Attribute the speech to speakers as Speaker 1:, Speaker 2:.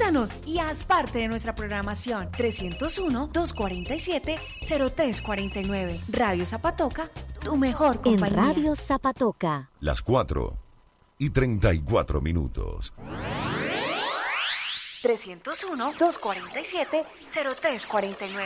Speaker 1: Llámanos y haz parte de nuestra programación. 301-247-0349. Radio Zapatoca, tu mejor compañía.
Speaker 2: En Radio Zapatoca.
Speaker 3: Las 4:34.
Speaker 1: 301-247-0349.